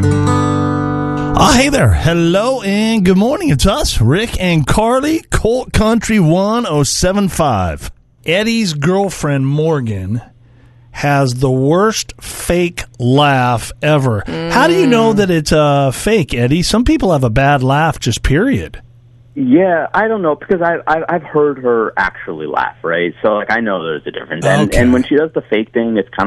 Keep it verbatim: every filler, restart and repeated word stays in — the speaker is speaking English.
Oh, hey there. Hello and good morning. It's us, Rick and Carly, Colt Country one oh seven point five. Eddie's girlfriend, Morgan, has the worst fake laugh ever. Mm. How do you know that it's uh, fake, Eddie? Some people have a bad laugh, just period. Yeah, I don't know, because I, I, I've heard her actually laugh, right? So, like, I know there's a difference. And, okay. and when she does the fake thing, it's kind